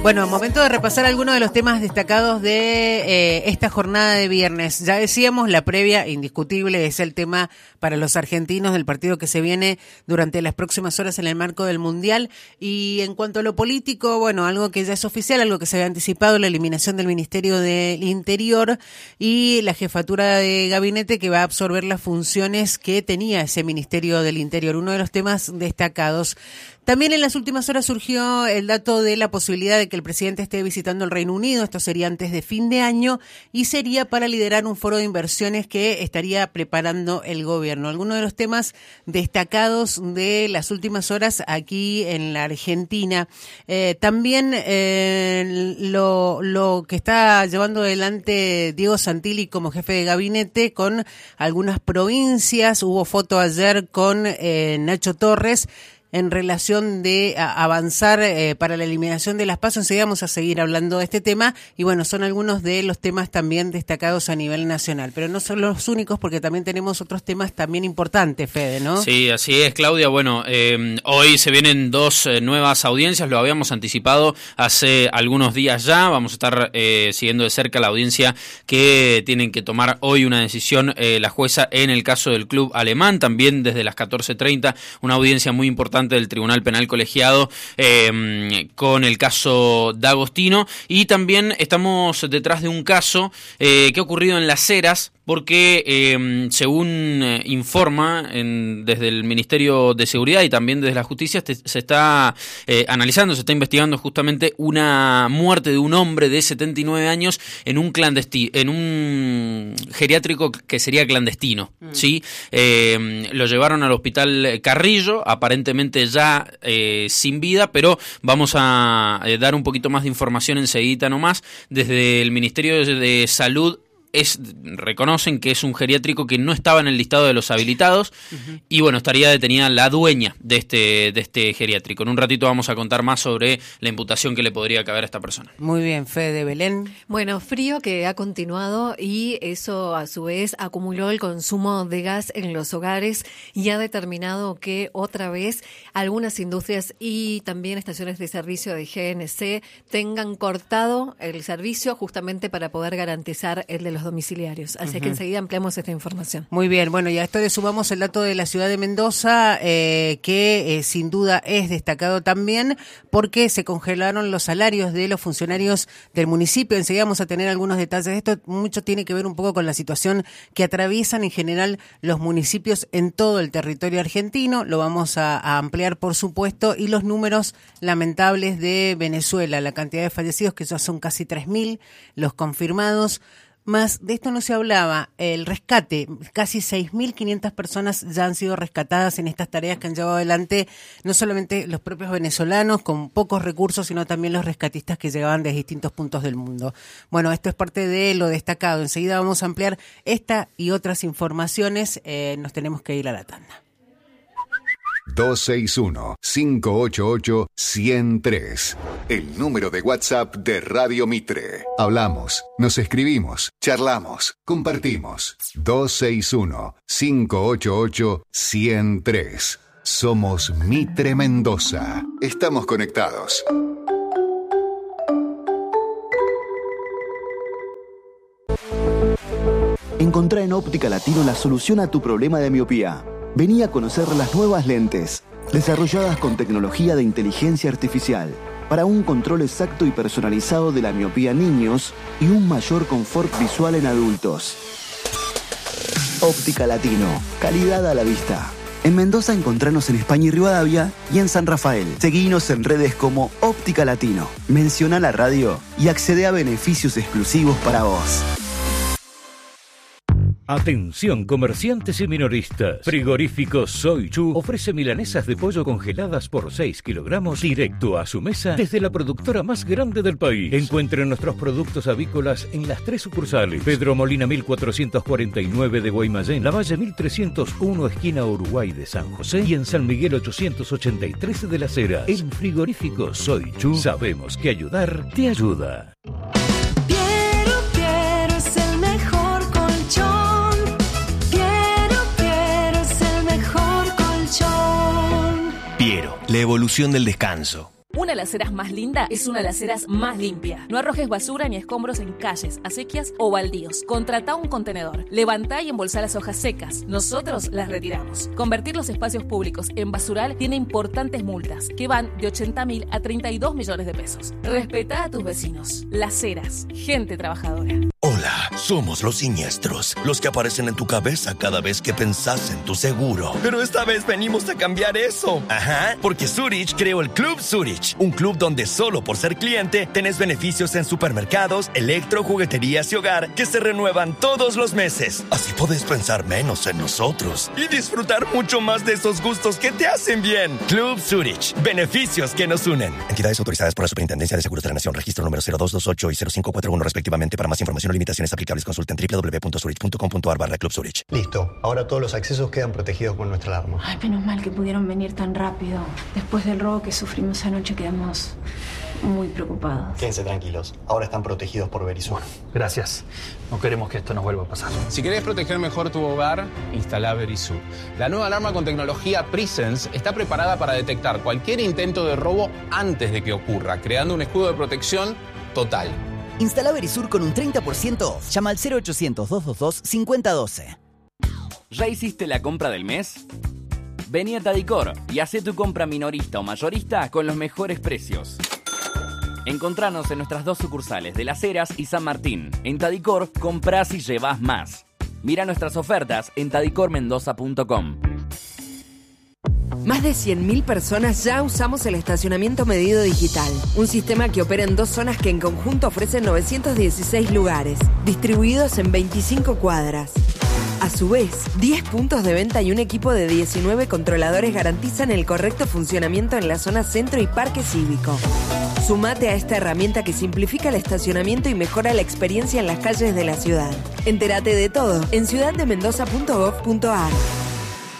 Bueno, momento de repasar algunos de los temas destacados de esta jornada de viernes. Ya decíamos, la previa indiscutible es el tema para los argentinos del partido que se viene durante las próximas horas en el marco del Mundial. Y en cuanto a lo político, bueno, algo que ya es oficial, algo que se había anticipado, la eliminación del Ministerio del Interior y la jefatura de gabinete que va a absorber las funciones que tenía ese Ministerio del Interior. Uno de los temas destacados. También en las últimas horas surgió el dato de la posibilidad de que el presidente esté visitando el Reino Unido. Esto sería antes de fin de año y sería para liderar un foro de inversiones que estaría preparando el gobierno. Algunos de los temas destacados de las últimas horas aquí en la Argentina. También lo que está llevando adelante Diego Santilli como jefe de gabinete con algunas provincias. Hubo foto ayer con Nacho Torres en relación de avanzar para la eliminación de las PASO. Enseguida vamos a seguir hablando de este tema y bueno, son algunos de los temas también destacados a nivel nacional, pero no son los únicos porque también tenemos otros temas también importantes, Fede, ¿no? Sí, así es, Claudia. Bueno, hoy se vienen dos nuevas audiencias, lo habíamos anticipado hace algunos días ya. Vamos a estar siguiendo de cerca la audiencia que tienen que tomar hoy una decisión la jueza en el caso del club alemán, también desde las 14:30, una audiencia muy importante del Tribunal Penal Colegiado con el caso D'Agostino, y también estamos detrás de un caso que ha ocurrido en Las Heras, porque según informa desde el Ministerio de Seguridad y también desde la Justicia se está analizando, se está investigando justamente una muerte de un hombre de 79 años en un geriátrico que sería clandestino, ¿sí? Lo llevaron al hospital Carrillo, aparentemente ya sin vida, pero vamos a dar un poquito más de información enseguida nomás. Desde el Ministerio de Salud reconocen que es un geriátrico que no estaba en el listado de los habilitados. Y bueno, estaría detenida la dueña de este geriátrico. En un ratito vamos a contar más sobre la imputación que le podría caber a esta persona. Muy bien, Fede, Belén. Bueno, frío que ha continuado y eso a su vez acumuló el consumo de gas en los hogares y ha determinado que otra vez algunas industrias y también estaciones de servicio de GNC tengan cortado el servicio justamente para poder garantizar el de los domiciliarios. Así que enseguida ampliamos esta información. Muy bien, bueno, y a esto le sumamos el dato de la ciudad de Mendoza, que sin duda es destacado también porque se congelaron los salarios de los funcionarios del municipio. Enseguida vamos a tener algunos detalles de esto. Mucho tiene que ver un poco con la situación que atraviesan en general los municipios en todo el territorio argentino. Lo vamos a ampliar, por supuesto, y los números lamentables de Venezuela, la cantidad de fallecidos, que ya son casi 3.000, los confirmados. Más de esto no se hablaba, el rescate, casi 6.500 personas ya han sido rescatadas en estas tareas que han llevado adelante no solamente los propios venezolanos con pocos recursos, sino también los rescatistas que llegaban de distintos puntos del mundo. Bueno, esto es parte de lo destacado. Enseguida vamos a ampliar esta y otras informaciones. Nos tenemos que ir a la tanda. 261-588-103. El número de WhatsApp de Radio Mitre. Hablamos, nos escribimos, charlamos, compartimos. 261-588-103. Somos Mitre Mendoza. Estamos conectados. Encontrá en Óptica Latino la solución a tu problema de miopía. Vení a conocer las nuevas lentes, desarrolladas con tecnología de inteligencia artificial, para un control exacto y personalizado de la miopía en niños y un mayor confort visual en adultos. Óptica Latino, calidad a la vista. En Mendoza encontranos en España y Rivadavia y en San Rafael. Seguinos en redes como Óptica Latino. Menciona la radio y accede a beneficios exclusivos para vos. Atención comerciantes y minoristas. Frigorífico Soy Chu ofrece milanesas de pollo congeladas por 6 kilogramos directo a su mesa desde la productora más grande del país. Encuentren nuestros productos avícolas en las 3 sucursales: Pedro Molina 1449 de Guaymallén, Lavalle 1301 esquina Uruguay de San José y en San Miguel 883 de Las Heras. En Frigorífico Soy Chu sabemos que ayudar te ayuda. La evolución del descanso. Una Las Heras más linda es una Las Heras más limpia. No arrojes basura ni escombros en calles, acequias o baldíos. Contratá un contenedor. Levantá y embolsá las hojas secas. Nosotros las retiramos. Convertir los espacios públicos en basural tiene importantes multas que van de 80.000 a 32 millones de pesos. Respetá a tus vecinos. Las Heras. Gente trabajadora. Hola, somos los siniestros, los que aparecen en tu cabeza cada vez que pensás en tu seguro. Pero esta vez venimos a cambiar eso. Ajá, porque Zurich creó el Club Zurich, un club donde solo por ser cliente tenés beneficios en supermercados, electro, jugueterías y hogar que se renuevan todos los meses. Así podés pensar menos en nosotros y disfrutar mucho más de esos gustos que te hacen bien. Club Zurich, beneficios que nos unen. Entidades autorizadas por la Superintendencia de Seguros de la Nación, registro número 0228 y 0541 respectivamente. Para más información o limitaciones aplicables, consulten www.zurich.com.ar/Club Zurich. Listo, ahora todos los accesos quedan protegidos con nuestra alarma. Ay, menos mal que pudieron venir tan rápido. Después del robo que sufrimos anoche quedamos muy preocupados. Quédense tranquilos, ahora están protegidos por Verisur. Gracias. No queremos que esto nos vuelva a pasar. Si querés proteger mejor tu hogar, instala Verisur. La nueva alarma con tecnología Presence está preparada para detectar cualquier intento de robo antes de que ocurra, creando un escudo de protección total. Instala Verisur con un 30% off. Llama al 0800-222-5012. ¿Ya hiciste la compra del mes? Vení a Tadicor y hacé tu compra minorista o mayorista con los mejores precios. Encontranos en nuestras 2 sucursales de Las Heras y San Martín. En Tadicor, comprás y llevás más. Mira nuestras ofertas en tadicormendoza.com. Más de 100.000 personas ya usamos el estacionamiento medido digital, un sistema que opera en 2 zonas que en conjunto ofrecen 916 lugares, distribuidos en 25 cuadras. A su vez, 10 puntos de venta y un equipo de 19 controladores garantizan el correcto funcionamiento en la zona centro y parque cívico. Sumate a esta herramienta que simplifica el estacionamiento y mejora la experiencia en las calles de la ciudad. Entérate de todo en ciudaddemendoza.gov.ar.